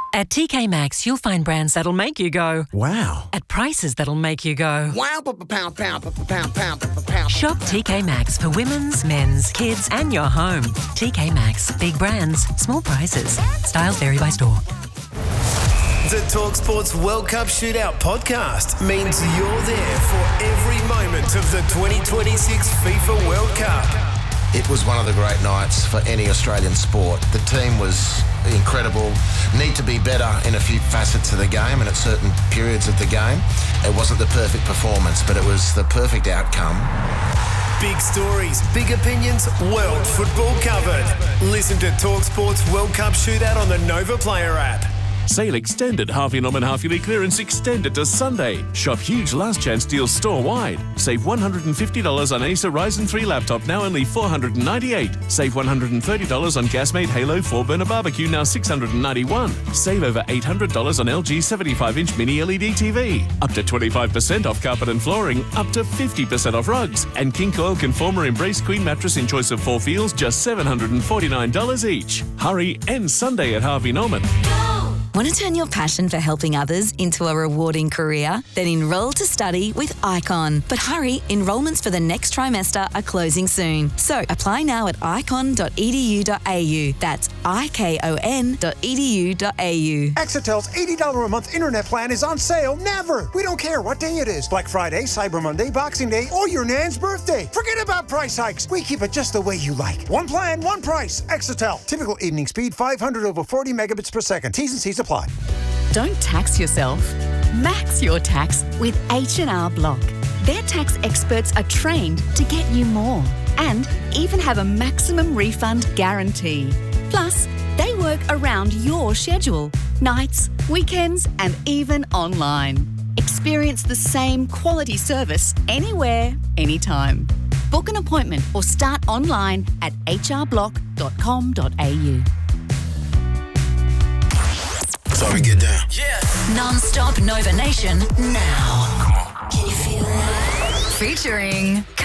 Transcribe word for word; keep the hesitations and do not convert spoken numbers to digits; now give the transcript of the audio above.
At T K Maxx, you'll find brands that'll make you go, wow, at prices that'll make you go, wow, pound, pound, pound, pound, pound, pound. Shop T K Maxx for women's, men's, kids, and your home. T K Maxx, big brands, small prices. Styles vary by store. The TalkSports World Cup Shootout podcast means you're there for every moment of the twenty twenty-six FIFA World Cup. It was one of the great nights for any Australian sport. The team was incredible. Need to be better in a few facets of the game and at certain periods of the game. It wasn't the perfect performance, but it was the perfect outcome. Big stories, big opinions, world football covered. Listen to TalkSports World Cup Shootout on the Nova Player app. Sale extended. Harvey Norman half-yearly clearance extended to Sunday. Shop huge last chance deals store-wide. Save one hundred fifty dollars on Acer Ryzen three laptop, now only four hundred ninety-eight dollars. Save one hundred thirty dollars on Gasmate Halo four-burner barbecue, now six hundred ninety-one dollars. Save over eight hundred dollars on L G seventy-five inch mini L E D T V. Up to twenty-five percent off carpet and flooring. Up to fifty percent off rugs. And King Coil Conformer Embrace Queen mattress in choice of four feels, just seven hundred forty-nine dollars each. Hurry, end Sunday at Harvey Norman. Want to turn your passion for helping others into a rewarding career? Then enrol to study with Icon. But hurry, enrolments for the next trimester are closing soon. So apply now at icon dot e d u dot a u. That's I K O N dot e d u dot a u. Exetel's eighty dollars a month internet plan is on sale never. We don't care what day it is. Black Friday, Cyber Monday, Boxing Day, or your nan's birthday. Forget about price hikes. We keep it just the way you like. One plan, one price. Exetel. Typical evening speed, five hundred over forty megabits per second. T's and C's apply. Don't tax yourself. Max your tax with H and R Block. Their tax experts are trained to get you more and even have a maximum refund guarantee. Plus, they work around your schedule, nights, weekends, and even online. Experience the same quality service anywhere, anytime. Book an appointment or start online at h r block dot com dot a u. So we get down. Yeah. Non-stop Nova Nation now. Come on. Can you feel it? Featuring